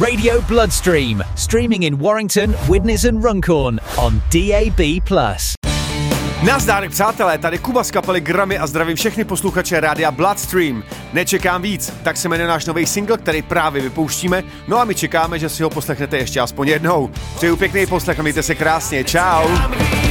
Radio Bloodstream, streaming in Warrington, Widnes and Runcorn on DAB+. Nazdar, přátelé, tady Kuba z kapely Grammy a zdravím všechny posluchače rádia Bloodstream. Nečekám víc, tak se jmenuje náš nový single, který právě vypouštíme, no a my čekáme, že si ho poslechnete ještě aspoň jednou. Přeju pěkný poslech a mějte se krásně, čau.